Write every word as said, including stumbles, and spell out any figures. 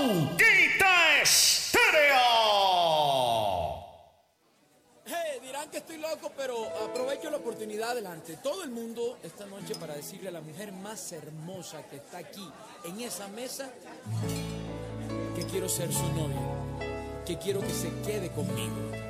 Olguita Estéreo. Hey, dirán que estoy loco, pero aprovecho la oportunidad delante de todo el mundo esta noche para decirle a la mujer más hermosa que está aquí en esa mesa que quiero ser su novio, que quiero que se quede conmigo.